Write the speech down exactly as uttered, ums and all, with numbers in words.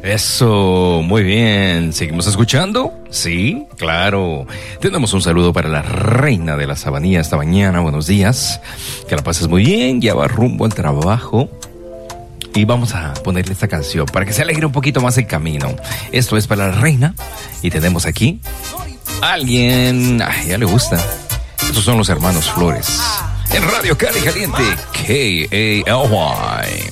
Eso, muy bien. ¿Seguimos escuchando? Sí, claro. Tenemos un saludo para la reina de la sabanía esta mañana. Buenos días. Que la pases muy bien. Ya va rumbo al trabajo. Y vamos a ponerle esta canción para que se alegre un poquito más el camino. Esto es para la reina. Y tenemos aquí a alguien. Ay, ya le gusta. Estos son los hermanos Flores. En Radio Cali Caliente. K A L Y.